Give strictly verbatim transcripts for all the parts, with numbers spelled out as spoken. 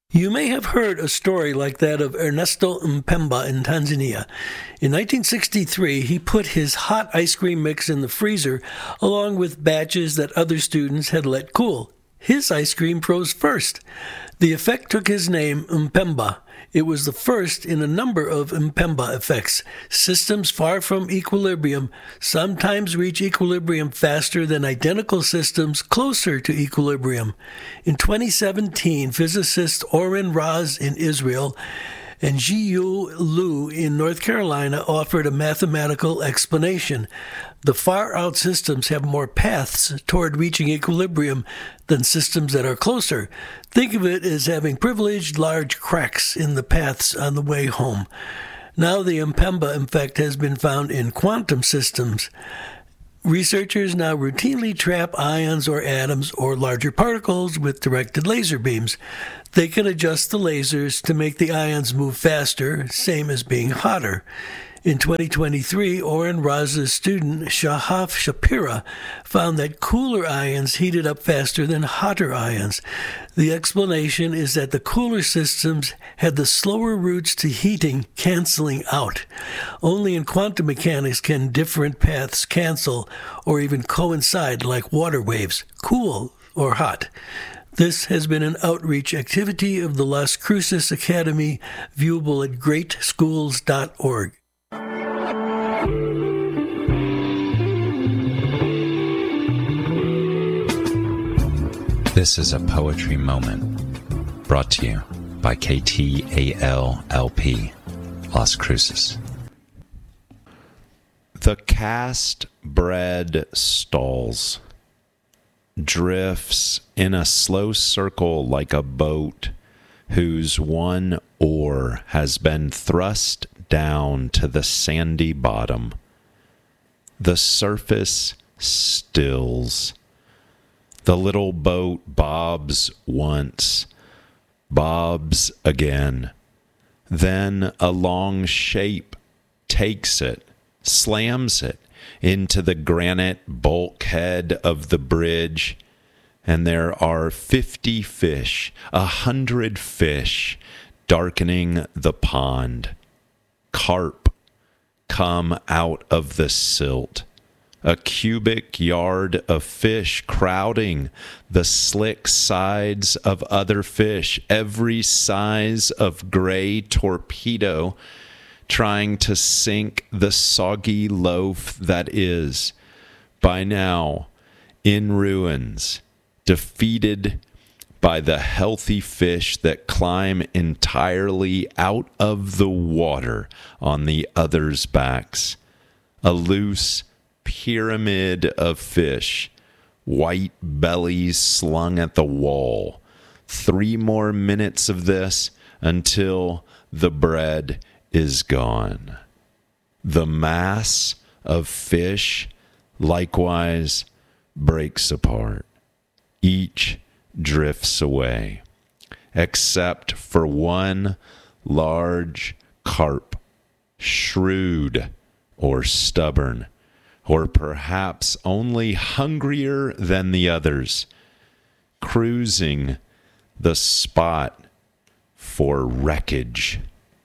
You may have heard a story like that of Ernesto Mpemba in Tanzania. In nineteen sixty-three, he put his hot ice cream mix in the freezer along with batches that other students had let cool. His ice cream froze first. The effect took his name, Mpemba. It was the first in a number of Mpemba effects. Systems far from equilibrium sometimes reach equilibrium faster than identical systems closer to equilibrium. In twenty seventeen, physicists Oren Raz in Israel and Jiyu Liu in North Carolina offered a mathematical explanation. The far-out systems have more paths toward reaching equilibrium than systems that are closer. Think of it as having privileged large cracks in the paths on the way home. Now the Mpemba effect has been found in quantum systems. Researchers now routinely trap ions or atoms or larger particles with directed laser beams. They can adjust the lasers to make the ions move faster, same as being hotter. In twenty twenty-three, Oren Raz's student Shahaf Shapira found that cooler ions heated up faster than hotter ions. The explanation is that the cooler systems had the slower routes to heating canceling out. Only in quantum mechanics can different paths cancel or even coincide like water waves, cool or hot. This has been an outreach activity of the Las Cruces Academy, viewable at great schools dot org. This is a poetry moment brought to you by K T A L L P, Las Cruces. The cast-bread stalls, drifts in a slow circle like a boat whose one oar has been thrust down to the sandy bottom. The surface stills. The little boat bobs once, bobs again. Then a long shape takes it, slams it into the granite bulkhead of the bridge, and there are fifty fish, a hundred fish, darkening the pond. Carp come out of the silt. A cubic yard of fish crowding the slick sides of other fish, every size of gray torpedo, trying to sink the soggy loaf that is, by now, in ruins, defeated by the healthy fish that climb entirely out of the water on the others' backs. A loose pyramid of fish, white bellies slung at the wall. Three more minutes of this until the bread is gone. The mass of fish likewise breaks apart. Each drifts away, except for one large carp, shrewd or stubborn, or perhaps only hungrier than the others, cruising the spot for wreckage.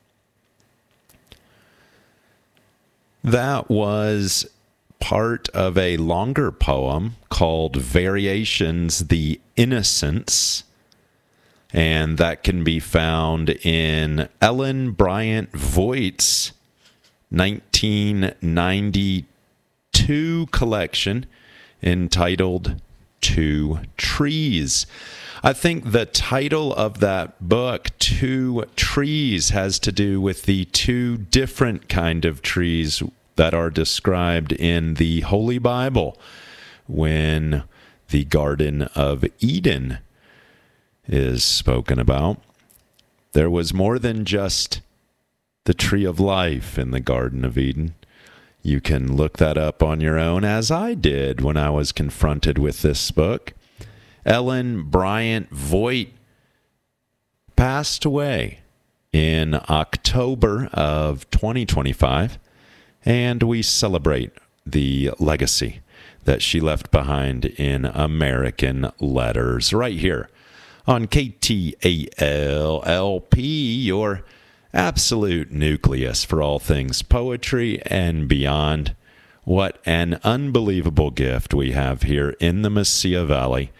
That was part of a longer poem called Variations, the Innocents, and that can be found in Ellen Bryant Voigt's nineteen ninety-two collection entitled Two Trees. I think the title of that book, Two Trees, has to do with the two different kind of trees that are described in the Holy Bible when the Garden of Eden is spoken about. There was more than just the tree of life in the Garden of Eden. You can look that up on your own, as I did when I was confronted with this book. Ellen Bryant Voigt passed away in October of twenty twenty-five, and we celebrate the legacy that she left behind in American letters right here on K T A L L P, your absolute nucleus for all things poetry and beyond. What an unbelievable gift we have here in the Mesilla Valley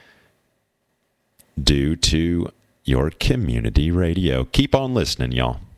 due to your community radio. Keep on listening, y'all.